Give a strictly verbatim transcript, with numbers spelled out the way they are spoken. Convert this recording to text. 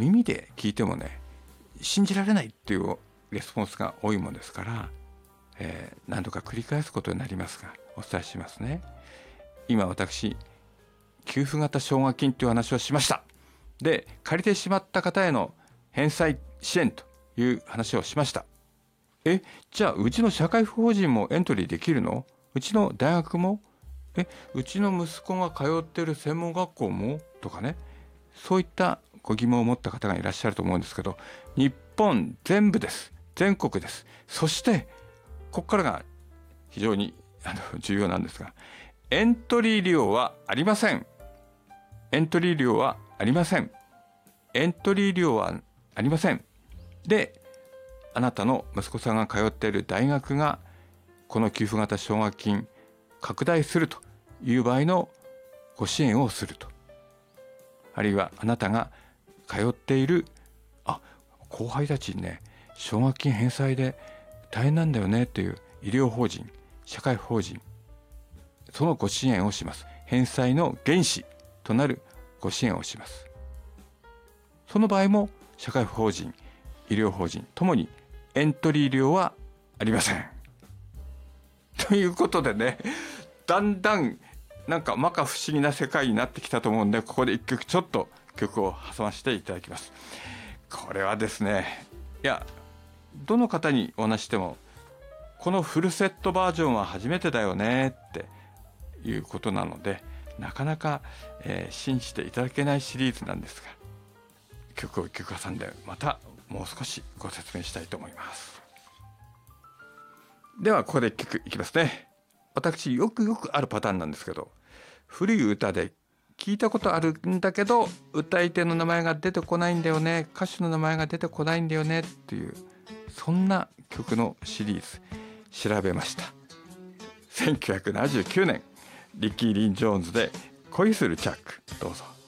耳で聞いてもね信じられないっていうレスポンスが多いものですから、えー、何度か繰り返すことになりますがお伝えしますね。今私給付型奨学金という話をしました。で、借りてしまった方への返済支援という話をしました。え、じゃあうちの社会不法人もエントリーできるの？うちの大学も？え、うちの息子が通っている専門学校も？とかね、そういったご疑問を持った方がいらっしゃると思うんですけど、日本全部です。全国です。そしてここからが非常にあの重要なんですが、エントリー料はありません。エントリー料はありません。エントリー料はありません。で、あなたの息子さんが通っている大学がこの給付型奨学金拡大するという場合のご支援をすると。あるいはあなたが通っているあ後輩たちにね奨学金返済で大変なんだよねという医療法人、社会法人、そのご支援をします。返済の原資となるご支援をします。その場合も社会法人、医療法人ともにエントリー料はありません。ということでね、だんだんなんか摩訶不思議な世界になってきたと思うんで、ここで一曲ちょっと曲を挟ませていただきます。これはですね、いやどの方にお話してもこのフルセットバージョンは初めてだよねっていうことなので、なかなか、えー、信じていただけないシリーズなんですが、曲を一曲挟んでまたもう少しご説明したいと思います。ではここで一曲いきますね。私よくよくあるパターンなんですけど、古い歌で聞いたことあるんだけど歌い手の名前が出てこないんだよね、歌手の名前が出てこないんだよねっていう、そんな曲のシリーズ調べました。せんきゅうひゃくななじゅうきゅうねんリッキー・リン・ジョーンズで恋するチャック、どうぞ。